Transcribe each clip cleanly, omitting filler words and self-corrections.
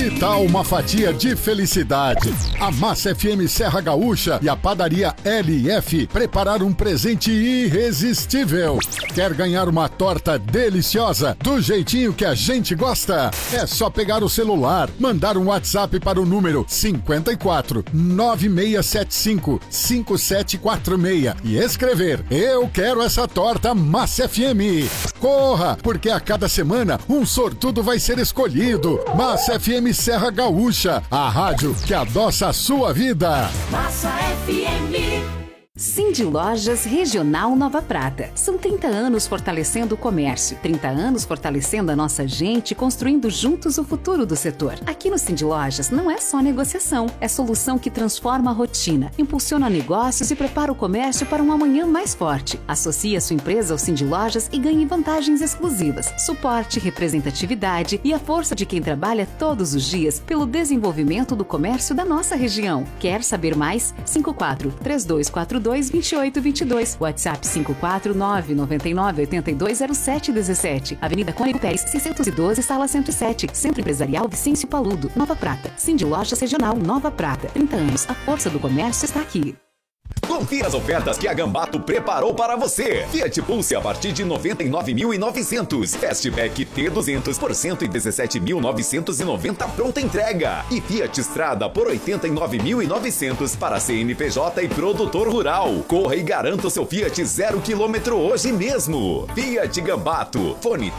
Que tal uma fatia de felicidade? A Massa FM Serra Gaúcha e a padaria LF prepararam um presente irresistível. Quer ganhar uma torta deliciosa do jeitinho que a gente gosta? É só pegar o celular, mandar um WhatsApp para o número 54 9675 5746 e escrever: eu quero essa torta Massa FM. Corra, porque a cada semana um sortudo vai ser escolhido. Massa FM Serra Gaúcha, a rádio que adoça a sua vida. Massa FM. Cindy Lojas Regional Nova Prata. São 30 anos fortalecendo o comércio, 30 anos fortalecendo a nossa gente e construindo juntos o futuro do setor. Aqui no Cindy Lojas não é só negociação, é solução que transforma a rotina, impulsiona negócios e prepara o comércio para um amanhã mais forte. Associe a sua empresa ao Cindy Lojas e ganhe vantagens exclusivas, suporte, representatividade e a força de quem trabalha todos os dias pelo desenvolvimento do comércio da nossa região. Quer saber mais? 54-3242-2822. WhatsApp 54999820717. Avenida Cônigo Pérez, 612, Sala 107. Centro Empresarial Vicêncio Paludo, Nova Prata. Cindy Lojas Regional Nova Prata. 30 anos. A força do comércio está aqui. Confira as ofertas que a Gambato preparou para você. Fiat Pulse a partir de 99.900. Fastback T200 por 117.990 pronta entrega. E Fiat Strada por 89.900 para CNPJ e produtor rural. Corra e garanta o seu Fiat 0 km hoje mesmo. Fiat Gambato. Fone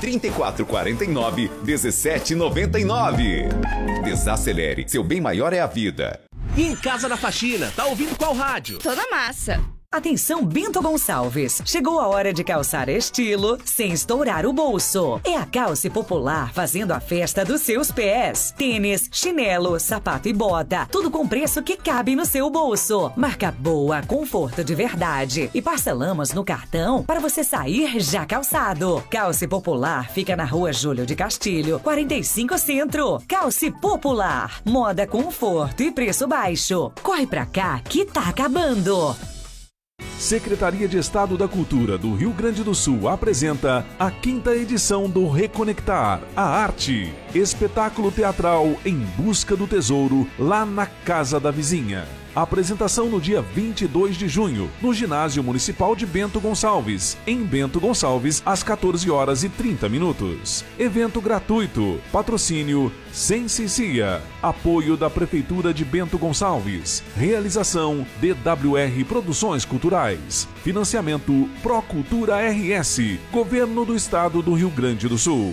3449-1799. Desacelere. Seu bem maior é a vida. Em Casa da Faxina, tá ouvindo qual rádio? Toda massa. Atenção, Bento Gonçalves. Chegou a hora de calçar estilo sem estourar o bolso. É a Calce Popular fazendo a festa dos seus pés. Tênis, chinelo, sapato e bota. Tudo com preço que cabe no seu bolso. Marca boa, conforto de verdade. E parcelamos no cartão para você sair já calçado. Calce Popular fica na Rua Júlio de Castilho, 45 Centro. Calce Popular. Moda, conforto e preço baixo. Corre pra cá que tá acabando. Secretaria de Estado da Cultura do Rio Grande do Sul apresenta a 5ª edição do Reconectar a Arte, espetáculo teatral em busca do tesouro lá na Casa da Vizinha. Apresentação no dia 22 de junho, no Ginásio Municipal de Bento Gonçalves, em Bento Gonçalves, às 14h30. Evento gratuito. Patrocínio Sensicia. Apoio da Prefeitura de Bento Gonçalves. Realização DWR Produções Culturais. Financiamento Procultura RS. Governo do Estado do Rio Grande do Sul.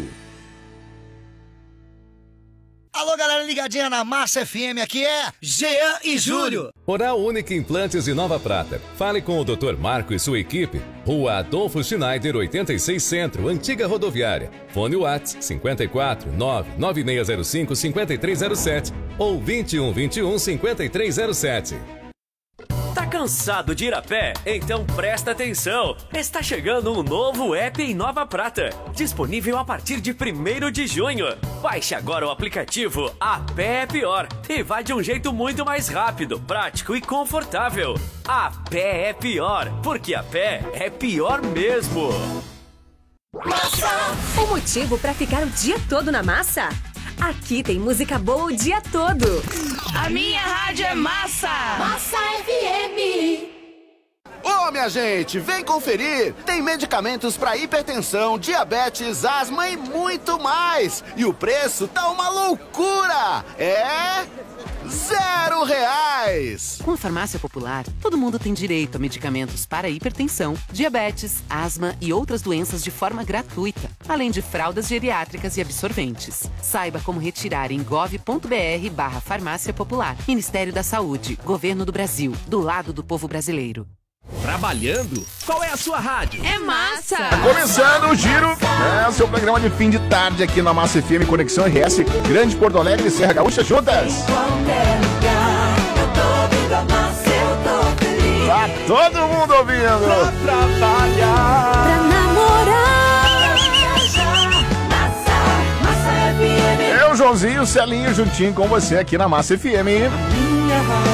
Alô, galera ligadinha na Massa FM, aqui é Jean e Júlio. Oral Única Implantes de Nova Prata. Fale com o Dr. Marco e sua equipe. Rua Adolfo Schneider, 86 Centro, Antiga Rodoviária. Fone WhatsApp 54 99605 5307 ou 2121 5307. Tá cansado de ir a pé? Então presta atenção! Está chegando um novo app em Nova Prata, disponível a partir de 1º de junho. Baixe agora o aplicativo A Pé é Pior e vá de um jeito muito mais rápido, prático e confortável. A Pé é Pior, porque a pé é pior mesmo. Massa! O motivo para ficar o dia todo na massa? Aqui tem música boa o dia todo. A minha rádio é Massa! Massa FM! Ô, minha gente, vem conferir! Tem medicamentos para hipertensão, diabetes, asma e muito mais! E o preço tá uma loucura! É... R$0! Com a Farmácia Popular, todo mundo tem direito a medicamentos para hipertensão, diabetes, asma e outras doenças de forma gratuita, além de fraldas geriátricas e absorventes. Saiba como retirar em gov.br/Farmácia Popular. Ministério da Saúde, Governo do Brasil, do lado do povo brasileiro. Trabalhando? Qual é a sua rádio? É Massa! Tá começando o Giro, o seu programa de fim de tarde aqui na Massa FM Conexão RS, Grande Porto Alegre e Serra Gaúcha juntas. Tá todo mundo ouvindo. Pra trabalhar, pra namorar. Massa FM. Eu, Joãozinho e o Celinho juntinho com você aqui na Massa FM.